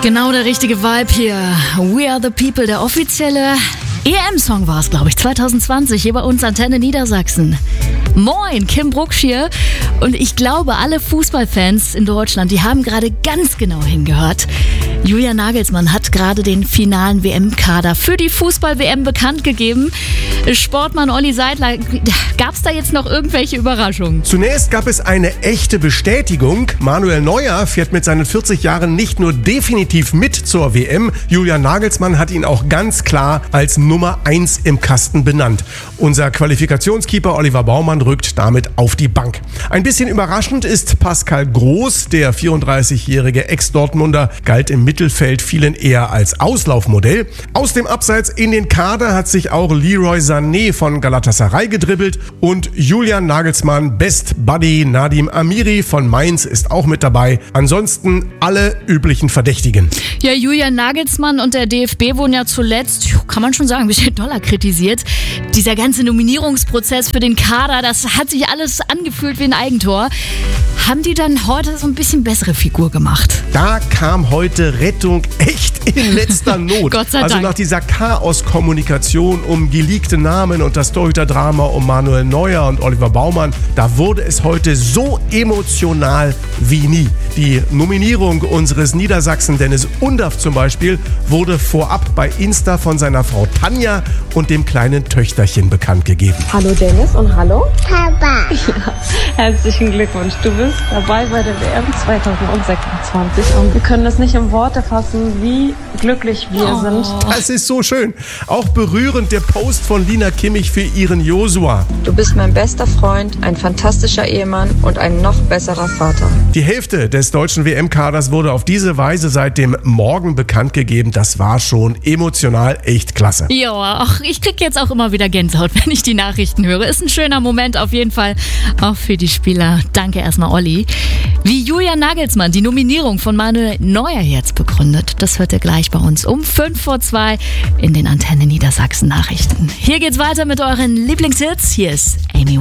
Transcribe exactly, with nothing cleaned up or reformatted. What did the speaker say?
Genau der richtige Vibe hier. We Are The People, der offizielle E M-Song war es, glaube ich, zwanzig zwanzig hier bei uns Antenne Niedersachsen. Moin, Kim Brucksch hier. Und ich glaube, alle Fußballfans in Deutschland, die haben gerade ganz genau hingehört. Julian Nagelsmann hat gerade den finalen W M-Kader für die Fußball-W M bekannt gegeben. Sportmann Olli Seidler, gab es da jetzt noch irgendwelche Überraschungen? Zunächst gab es eine echte Bestätigung. Manuel Neuer fährt mit seinen vierzig Jahren nicht nur definitiv mit zur W M. Julian Nagelsmann hat ihn auch ganz klar als Nummer eins im Kasten benannt. Unser Qualifikationskeeper Oliver Baumann rückt damit auf die Bank. Ein bisschen überraschend ist Pascal Groß. Der vierunddreißigjährige Ex-Dortmunder galt im Mittelfeld vielen eher als Auslaufmodell. Aus dem Abseits in den Kader hat sich auch Leroy Sané von Galatasaray gedribbelt und Julian Nagelsmann Best Buddy Nadim Amiri von Mainz ist auch mit dabei. Ansonsten alle üblichen Verdächtigen. Ja, Julian Nagelsmann und der D F B wurden ja zuletzt, kann man schon sagen, ein bisschen doller kritisiert. Dieser ganze Nominierungsprozess für den Kader, das hat sich alles angefühlt wie ein Eigentor. Haben die dann heute so ein bisschen bessere Figur gemacht? Da kam heute Rettung echt in letzter Not. Gott sei Dank. Also nach dieser Chaos-Kommunikation um geleakte Namen und das Torhüter-Drama um Manuel Neuer und Oliver Baumann, da wurde es heute so emotional wie nie. Die Nominierung unseres Niedersachsen Dennis Undaff zum Beispiel wurde vorab bei Insta von seiner Frau Tanja und dem kleinen Töchterchen bekannt gegeben. Hallo Dennis und hallo Papa. Ja, herzlichen Glückwunsch. Du bist dabei bei der W M zwanzig sechsundzwanzig und wir können es nicht in Worte fassen, wie glücklich wir oh. sind. Das ist so schön. Auch berührend der Post von Lina Kimmich für ihren Josua. Du bist mein bester Freund, ein fantastischer Ehemann und ein noch besserer Vater. Die Hälfte des deutschen W M-Kaders wurde auf diese Weise seit dem Morgen bekannt gegeben. Das war schon emotional echt klasse. Ja, ach, ich krieg jetzt auch immer wieder Gänsehaut, wenn ich die Nachrichten höre. Ist ein schöner Moment auf jeden Fall, auch für die Spieler. Danke erstmal, Olli. Wie Julian Nagelsmann die Nominierung von Manuel Neuer jetzt begründet, das hört ihr gleich bei uns um fünf vor zwei in den Antenne Niedersachsen Nachrichten. Hier geht's weiter mit euren Lieblingshits. Hier ist Amy